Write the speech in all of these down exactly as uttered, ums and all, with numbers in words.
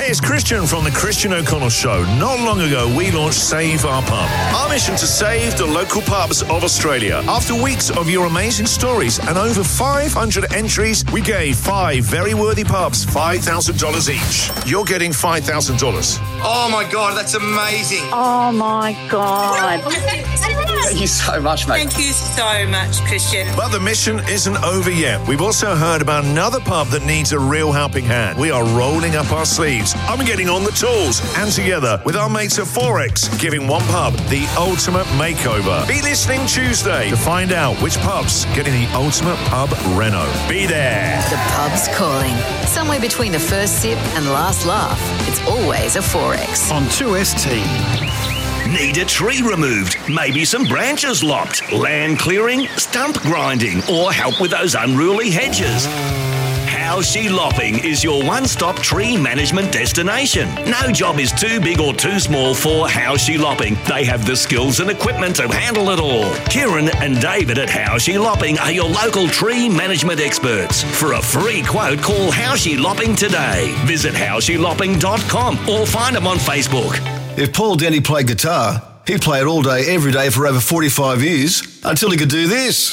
Hey, it's Christian from the Christian O'Connell Show. Not long ago, we launched Save Our Pub. Our mission to save the local pubs of Australia. After weeks of your amazing stories and over five hundred entries, we gave five very worthy pubs five thousand dollars each. You're getting five thousand dollars. Oh my God, that's amazing. Oh my God. Thank you so much, mate. Thank you so much, Christian. But the mission isn't over yet. We've also heard about another pub that needs a real helping hand. We are rolling up our sleeves. I'm getting on the tools. And together with our mates at Forex, giving one pub the ultimate makeover. Be listening Tuesday to find out which pub's getting the ultimate pub reno. Be there. The pub's calling. Somewhere between the first sip and last laugh. It's always a Forex. On two S T. Need a tree removed? Maybe some branches lopped? Land clearing? Stump grinding? Or help with those unruly hedges? Howshe Lopping is your one-stop tree management destination. No job is too big or too small for Howshe Lopping. They have the skills and equipment to handle it all. Kieran and David at Howshe Lopping are your local tree management experts. For a free quote, call Howshe Lopping today. Visit howshe lopping dot com or find them on Facebook. If Paul Denny played guitar, he played all day, every day for over forty-five years, until he could do this.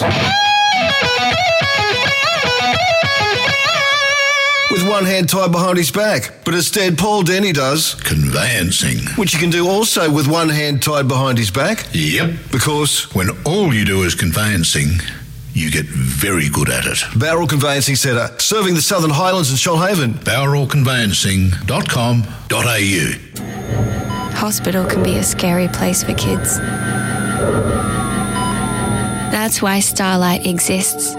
With one hand tied behind his back. But instead, Paul Denny does conveyancing, which you can do also with one hand tied behind his back. Yep. Because when all you do is conveyancing, you get very good at it. Bowral Conveyancing Centre, serving the Southern Highlands and Shoalhaven. bowral conveyancing dot com dot a u. Hospital can be a scary place for kids. That's why Starlight exists.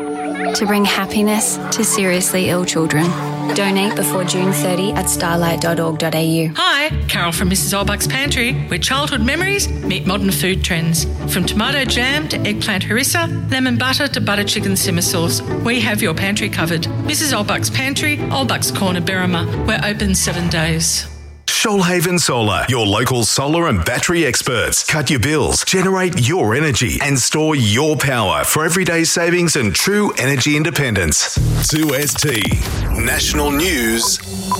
To bring happiness to seriously ill children. Donate before June thirtieth at starlight dot org dot a u. Hi, Carol from Missus Olbuck's Pantry, where childhood memories meet modern food trends. From tomato jam to eggplant harissa, lemon butter to butter chicken simmer sauce, we have your pantry covered. Missus Olbuck's Pantry, Olbuck's Corner, Berrima. We're open seven days. Shoalhaven Solar, your local solar and battery experts. Cut your bills, generate your energy, and store your power for everyday savings and true energy independence. two S T National News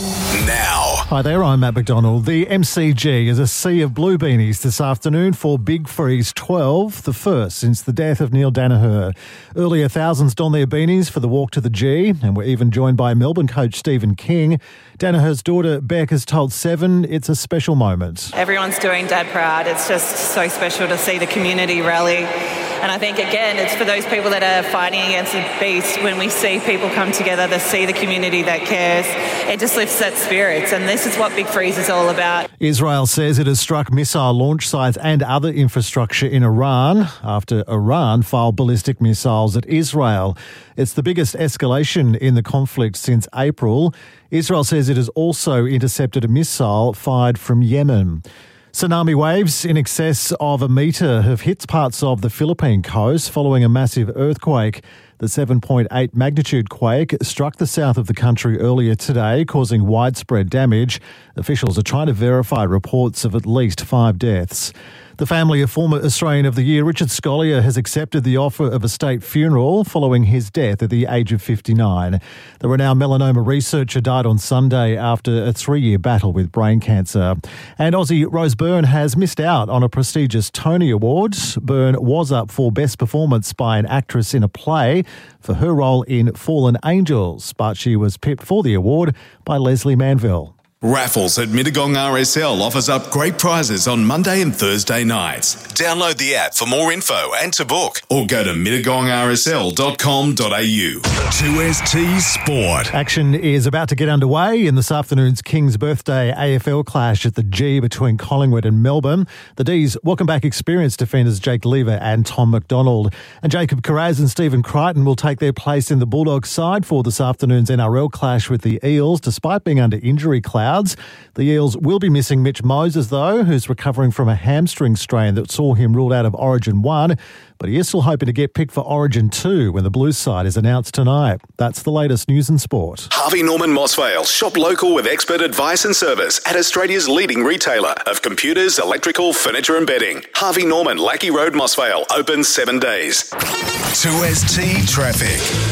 now. Hi there, I'm Matt McDonald. The M C G is a sea of blue beanies this afternoon for Big Freeze twelve, the first since the death of Neil Danaher. Earlier, thousands donned their beanies for the walk to the G, and were even joined by Melbourne coach Stephen King. Danaher's daughter Beck has told Seven it's a special moment. Everyone's doing Dad proud. It's just so special to see the community rally. And I think, again, it's for those people that are fighting against the beast. When we see people come together to see the community that cares, it just lifts that spirits. And this is what Big Freeze is all about. Israel says it has struck missile launch sites and other infrastructure in Iran after Iran fired ballistic missiles at Israel. It's the biggest escalation in the conflict since April. Israel says it has also intercepted a missile fired from Yemen. Tsunami waves in excess of a metre have hit parts of the Philippine coast following a massive earthquake. The seven point eight magnitude quake struck the south of the country earlier today, causing widespread damage. Officials are trying to verify reports of at least five deaths. The family of former Australian of the Year Richard Scolyer has accepted the offer of a state funeral following his death at the age of fifty-nine. The renowned melanoma researcher died on Sunday after a three-year battle with brain cancer. And Aussie Rose Byrne has missed out on a prestigious Tony Award. Byrne was up for Best Performance by an Actress in a Play for her role in Fallen Angels, but she was pipped for the award by Leslie Manville. Raffles at Mittagong R S L offers up great prizes on Monday and Thursday nights. Download the app for more info and to book, or go to mittagong r s l dot com dot a u. two S T Sport. Action is about to get underway in this afternoon's King's Birthday A F L clash at the G between Collingwood and Melbourne. The D's welcome back experienced defenders Jake Lever and Tom McDonald. And Jacob Carraz and Stephen Crichton will take their place in the Bulldogs side for this afternoon's N R L clash with the Eels, despite being under injury cloud. The Eels will be missing Mitch Moses, though, who's recovering from a hamstring strain that saw him ruled out of Origin one, but he is still hoping to get picked for Origin two when the Blues side is announced tonight. That's the latest news and sport. Harvey Norman Mossvale. Shop local with expert advice and service at Australia's leading retailer of computers, electrical, furniture and bedding. Harvey Norman, Lackey Road, Mossvale. Open seven days. two S T Traffic.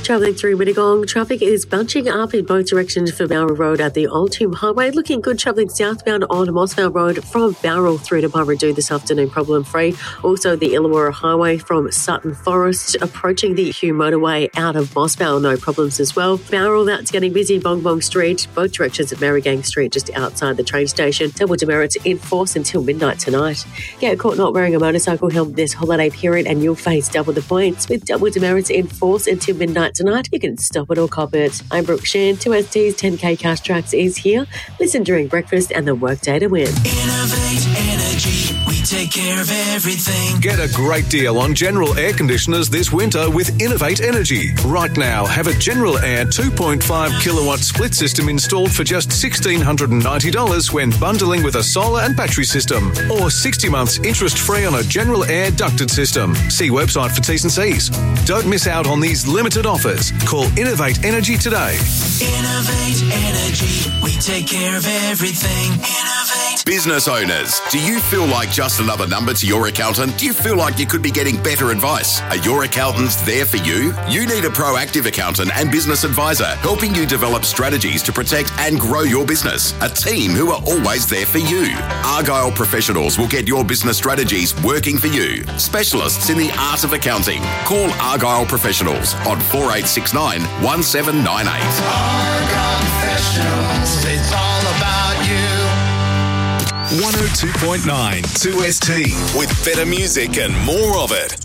Travelling through Mittagong, traffic is bunching up in both directions for Bowral Road at the Old Tomb Highway. Looking good travelling southbound on Mossvale Road from Bowral through to Barradoo this afternoon, problem free. Also the Illawarra Highway from Sutton Forest approaching the Hugh Motorway out of Mossvale, no problems as well. Bowral, that's getting busy. Bong Bong Street, both directions at Marygang Street just outside the train station. Double demerits in force until midnight tonight. Get caught not wearing a motorcycle helmet this holiday period and you'll face double the points. With double demerits in force until midnight tonight, you can stop it or cop it. I'm Brooke Shan. two S T's ten K Cash Tracks is here. Listen during breakfast and the workday to win. Innovate Energy. We take care of everything. Get a great deal on General air conditioners this winter with Innovate Energy. Right now, have a General Air two point five kilowatt split system installed for just one thousand six hundred ninety dollars when bundling with a solar and battery system, or sixty months interest-free on a General Air ducted system. See website for T's and C's. Don't miss out on these limited offers. Call Innovate Energy today. Innovate Energy. We take care of everything. Innovate. Business owners, do you feel like just another number to your accountant? Do you feel like you could be getting better advice? Are your accountants there for you? You need a proactive accountant and business advisor helping you develop strategies to protect and grow your business. A team who are always there for you. Argyle Professionals will get your business strategies working for you. Specialists in the art of accounting. Call Argyle Professionals on four eight six nine, one seven nine eight. Argyle Professionals. It's all about you. one oh two point nine two S T with better music and more of it.